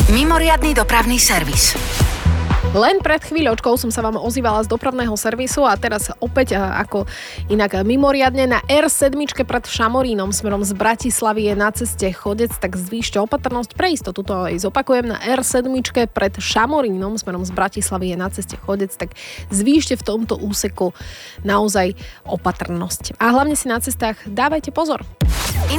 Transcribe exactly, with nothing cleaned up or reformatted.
Mimoriadny dopravný servis. Len pred chvíľočkou som sa vám ozývala z dopravného servisu a teraz opäť ako inak mimoriadne na er sedem pred Šamorínom smerom z Bratislavy je na ceste chodec, tak zvýšte opatrnosť. Pre istotu to aj zopakujem, na er sedem pred Šamorínom smerom z Bratislavy je na ceste chodec, tak zvýšte v tomto úseku naozaj opatrnosť. A hlavne si na cestách dávajte pozor.